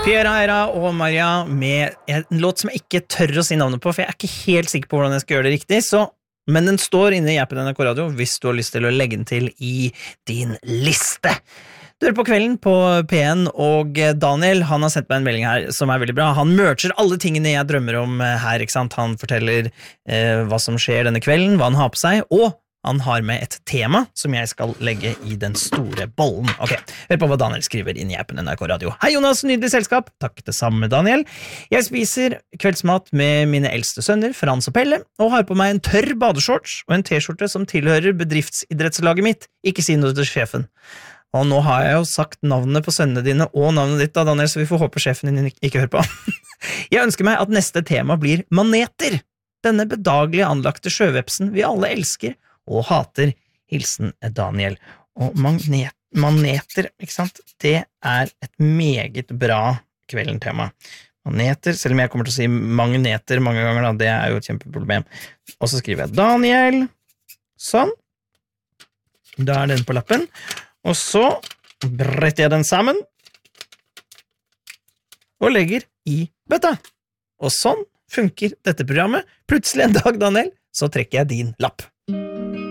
Piera Eira og Maria med en låt som jeg ikke tør å si navnet på, for jeg er ikke helt sikker på hvordan jeg skal gjøre det riktig, men den står inne i appen NRK Radio hvis du har lyst til å legge den til i din liste. Du hører på Kvelden på P1, og Daniel, han har sendt meg en melding her som er veldig bra. Han merger alle tingene jeg drømmer om her, ikke sant? Han forteller hva som skjer denne kvelden, hva han har på seg, og han har med et tema som jeg skal legge i den store bollen. Ok, hør på hva Daniel skriver inn i appen NRK Radio. Hei Jonas, nydelig selskap. Takk det samme, Daniel. Jeg spiser kveldsmat med mine eldste sønner, Frans og Pelle, og har på meg en tørr badeshorts og en t-skjorte som tilhører bedriftsidrettslaget mitt. Ikke si noe til sjefen. Og nå har jeg jo sagt navnene på sønnene dine og navnet ditt da, Daniel, så vi får håpe sjefen din ikke hører på. Jeg ønsker meg at neste tema blir maneter. Denne bedagelige anlagte sjøvepsen vi alle elsker og hater. Hilsen Daniel. Og maneter, ikke sant? Det er et meget bra kvelden-tema. Maneter, selv om jeg kommer til å si magneter mange ganger, da, det er jo et kjempeproblem. Og så skriver jeg Daniel. Sånn. Da er den på lappen. Og så bretter jeg den sammen og legger i bøtta. Og sånn funker dette programmet. Plutselig en dag, Daniel, så trekker jeg din lapp.